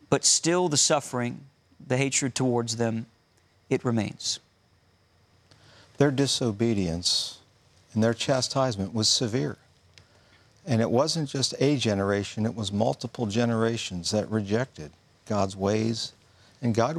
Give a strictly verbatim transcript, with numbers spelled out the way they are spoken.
but still the suffering, the hatred towards them, it remains. Their disobedience and their chastisement was severe. And it wasn't just a generation, it was multiple generations that rejected God's ways. And God